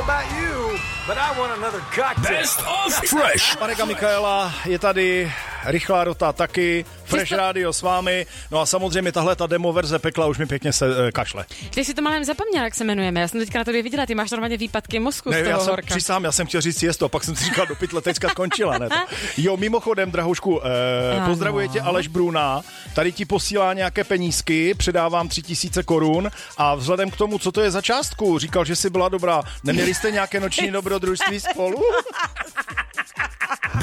about you, but I want another cocktail. Best of Fresh. Marek a Michaela je tady, Rychlá rota taky, Fresh Radio s vámi, no a samozřejmě tahle ta demo verze pekla už mi pěkně se kašle. Ty si to malém zapomněl, jak se jmenujeme. Já jsem teďka na tobě viděla, ty máš normálně výpadky mozku z toho horka. Přísám, já jsem chtěl říct siesto, pak jsem si říkal, do pytle, teďka skončila, ne? Jo, mimochodem, drahoušku, pozdravuje tě Aleš Bruna, tady ti posílá nějaké penízky, předávám 3000 korun a vzhledem k tomu, co to je za částku, říkal, že jsi byla dobrá. Neměli jste nějaké noční dobrodružství spolu?